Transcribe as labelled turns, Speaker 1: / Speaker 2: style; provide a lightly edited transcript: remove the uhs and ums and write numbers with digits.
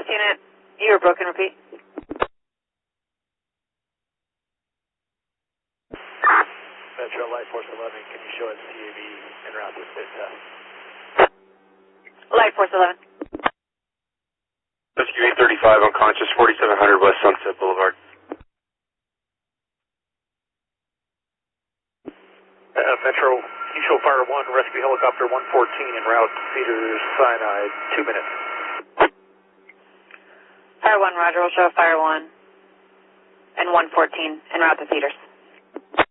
Speaker 1: unit, you were broken, repeat.
Speaker 2: Metro Light Force 11, can you show us CAV en route to spit test?
Speaker 1: Light Force 11.
Speaker 3: Rescue 835, unconscious, 4700 West Sunset Boulevard.
Speaker 2: Metro, you show Fire 1, rescue helicopter 114 en route to Cedars Sinai, 2 minutes.
Speaker 1: Fire 1, roger, we'll show Fire 1 and 114 en route to Cedars.